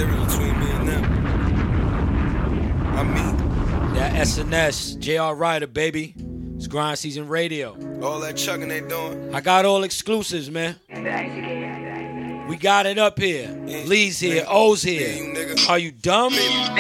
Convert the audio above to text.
difference between me and them. I mean, that SNS, J.R. Ryder, baby. It's Grind Season Radio. All that chugging they doing. I got all exclusives, man. We got it up here. Lee's here. O's here. Are you dumb?